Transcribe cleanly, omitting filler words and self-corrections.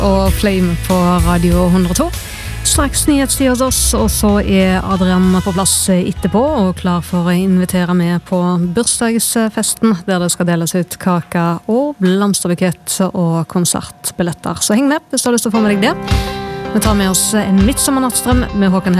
og Flame på Radio 102. Straks nyhetstid hos oss, og så Adrian på plass etterpå og klar for å invitere med på bursdagsfesten, der det skal deles ut kake og blomsterbukett og konsertbilletter. Så heng med hvis du har lyst til å få med deg det. Vi tar med oss en midtsommernattstrøm med Håkan